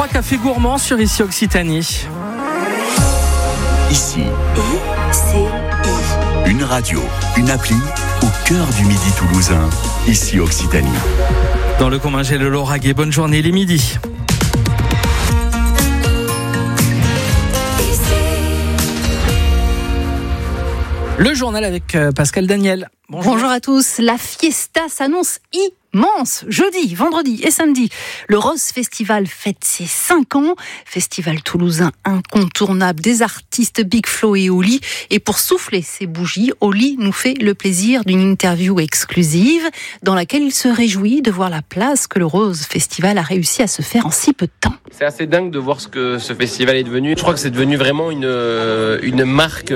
3 cafés gourmands sur Ici Occitanie. Ici, une radio, une appli au cœur du Midi toulousain. Ici Occitanie. Dans le Comminges et le Lauragais, bonne journée les midis. Le journal avec Pascal Daniel. Bonjour à tous. La fiesta s'annonce immense. Jeudi, vendredi et samedi, le Rose Festival fête ses 5 ans. Festival toulousain incontournable des artistes Big Flo et Oli. Et pour souffler ses bougies, Oli nous fait le plaisir d'une interview exclusive dans laquelle il se réjouit de voir la place que le Rose Festival a réussi à se faire en si peu de temps. C'est assez dingue de voir ce que ce festival est devenu. Je crois que c'est devenu vraiment une marque,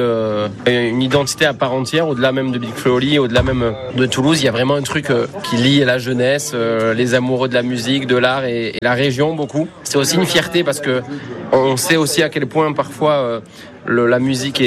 une identité à part entière, au-delà même de Big Flo et Oli, au-delà même de Toulouse. Il y a vraiment un truc qui lie la jeunesse, les amoureux de la musique, de l'art et la région beaucoup. C'est aussi une fierté parce que on sait aussi à quel point parfois la musique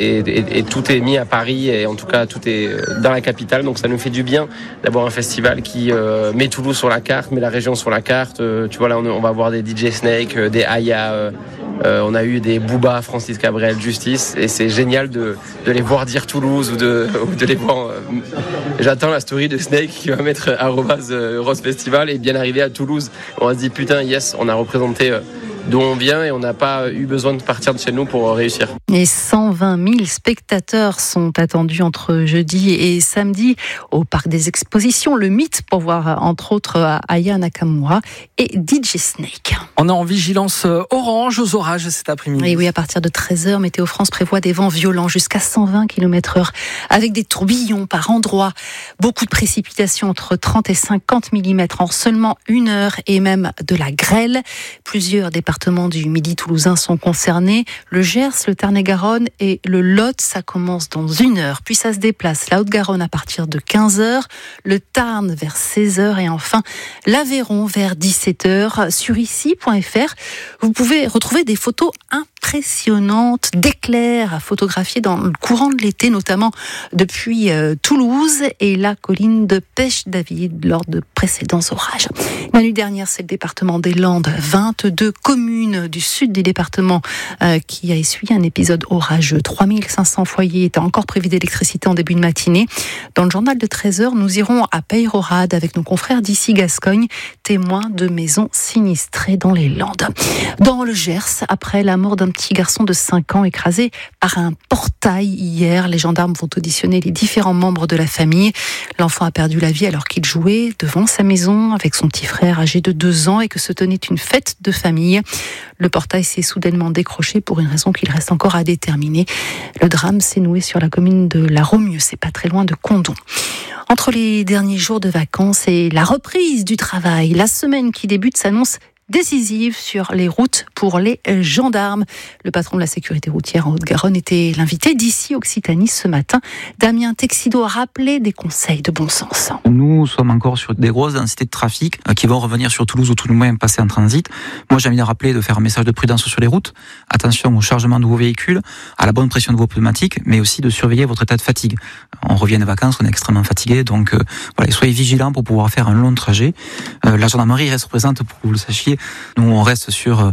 et tout est mis à Paris et en tout cas tout est dans la capitale, donc ça nous fait du bien d'avoir un festival qui met Toulouse sur la carte, met la région sur la carte. Tu vois là on va voir des DJ Snake, des Aya, on a eu des Booba, Francis Cabrel, Justice, et c'est génial de les voir dire Toulouse ou de les voir. J'attends la story de Snake qui va mettre @Rose Festival et bien arrivé à Toulouse. On va se dire putain yes, on a représenté d'où on vient et on n'a pas eu besoin de partir de chez nous pour réussir. Et 120 000 spectateurs sont attendus entre jeudi et samedi au Parc des Expositions, le Mythe, pour voir entre autres Aya Nakamura et DJ Snake. On est en vigilance orange aux orages cet après-midi. Et oui, à partir de 13h, Météo France prévoit des vents violents jusqu'à 120 km/h avec des tourbillons par endroits. Beaucoup de précipitations entre 30 et 50 mm en seulement 1 heure et même de la grêle. Plusieurs départements du Midi toulousain sont concernés. Le Gers, le Tarn-et-Garonne et le Lot, ça commence dans 1 heure. Puis ça se déplace, la Haute-Garonne à partir de 15h, le Tarn vers 16h et enfin l'Aveyron vers 17h. Sur ici.fr, vous pouvez retrouver des photos impressionnantes d'éclairs à photographier dans le courant de l'été, notamment depuis Toulouse et la colline de Pêche-David lors de précédents orages. La nuit dernière, c'est le département des Landes, 22 communes du sud du département qui a essuyé un épisode orageux. 3500 foyers étaient encore privés d'électricité en début de matinée. Dans le journal de 13h, nous irons à Peyrehorade avec nos confrères d'ici Gascogne, témoins de maisons sinistrées dans les Landes. Dans le Gers, après la mort d'un petit garçon de 5 ans écrasé par un portail hier, les gendarmes vont auditionner les différents membres de la famille. L'enfant a perdu la vie alors qu'il jouait devant sa maison avec son petit frère âgé de 2 ans et que se tenait une fête de famille. Le portail s'est soudainement décroché pour une raison qu'il reste encore à déterminer. Le drame s'est noué sur la commune de La Romieux, c'est pas très loin de Condom. Entre les derniers jours de vacances et la reprise du travail, la semaine qui débute s'annonce décisive sur les routes pour les gendarmes. Le patron de la sécurité routière en Haute-Garonne était l'invité d'Ici Occitanie ce matin. Damien Texido a rappelé des conseils de bon sens. Nous sommes encore sur des grosses densités de trafic qui vont revenir sur Toulouse ou tout le moins passer en transit. Moi, j'ai envie de rappeler de faire un message de prudence sur les routes. Attention au chargement de vos véhicules, à la bonne pression de vos pneumatiques, mais aussi de surveiller votre état de fatigue. On revient de vacances, on est extrêmement fatigué, donc voilà, soyez vigilants pour pouvoir faire un long trajet. La gendarmerie reste présente pour que vous le sachiez. Nous, on reste sur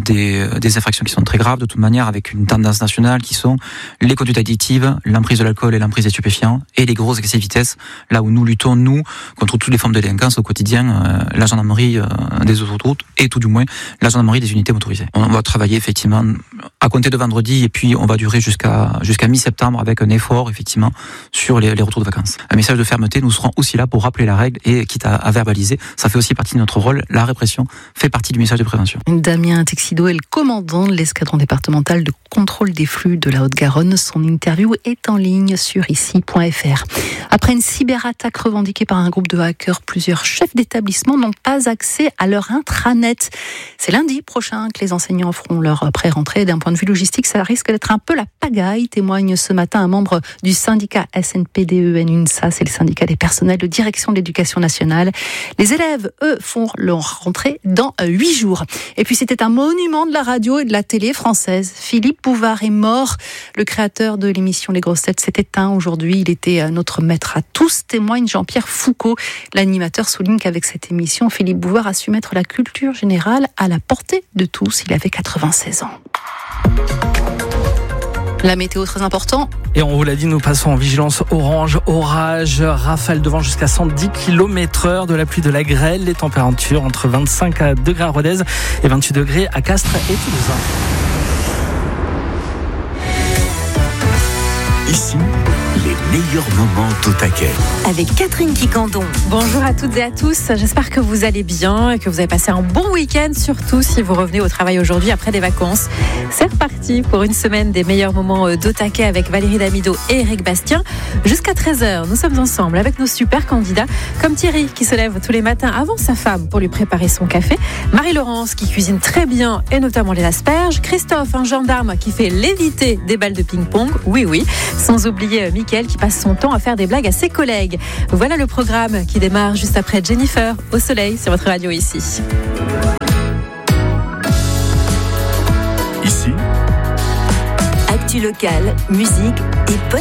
des infractions qui sont très graves, de toute manière, avec une tendance nationale qui sont les conduites addictives, l'emprise de l'alcool et l'emprise des stupéfiants, et les grosses excès de vitesse, là où nous luttons, nous, contre toutes les formes de délinquance au quotidien, la gendarmerie des autoroutes, et tout du moins, la gendarmerie des unités motorisées. On va travailler, effectivement, à compter de vendredi, et puis on va durer jusqu'à mi-septembre avec un effort, effectivement, sur les retours de vacances. Un message de fermeté, nous serons aussi là pour rappeler la règle, et quitte à verbaliser, ça fait aussi partie de notre rôle, la répression fait partie du message de prévention. Damien Texido est le commandant de l'escadron départemental de contrôle des flux de la Haute-Garonne. Son interview est en ligne sur ici.fr. Après une cyberattaque revendiquée par un groupe de hackers, plusieurs chefs d'établissement n'ont pas accès à leur intranet. C'est lundi prochain que les enseignants feront leur pré-rentrée. D'un point point de vue logistique, ça risque d'être un peu la pagaille, témoigne ce matin un membre du syndicat SNPDEN-UNSA, c'est le syndicat des personnels de direction de l'éducation nationale. Les élèves, eux, font leur rentrée dans 8 jours. Et puis c'était un monument de la radio et de la télé française. Philippe Bouvard est mort. Le créateur de l'émission Les Grosses Têtes s'est éteint aujourd'hui. Il était notre maître à tous, témoigne Jean-Pierre Foucault. L'animateur souligne qu'avec cette émission, Philippe Bouvard a su mettre la culture générale à la portée de tous. Il avait 96 ans. La météo très important. Et on vous l'a dit, nous passons en vigilance orange, orage, rafale de vent jusqu'à 110 km/h, de la pluie, de la grêle. Les températures entre 25 degrés à Rodez et 28 degrés à Castres et Toulouse. Ici, les meilleurs moments d'Au-Taquet. Avec Catherine Quicandon. Bonjour à toutes et à tous, j'espère que vous allez bien et que vous avez passé un bon week-end, surtout si vous revenez au travail aujourd'hui après des vacances. C'est reparti pour une semaine des meilleurs moments d'Au-Taquet avec Valérie Damido et Eric Bastien. Jusqu'à 13h, nous sommes ensemble avec nos super candidats, comme Thierry qui se lève tous les matins avant sa femme pour lui préparer son café, Marie-Laurence qui cuisine très bien et notamment les asperges, Christophe, un gendarme qui fait léviter des balles de ping-pong, oui, sans oublier Mickaël qui passe son temps à faire des blagues à ses collègues. Voilà le programme qui démarre juste après Jennifer au soleil sur votre radio ici. Ici, Actu locale, musique et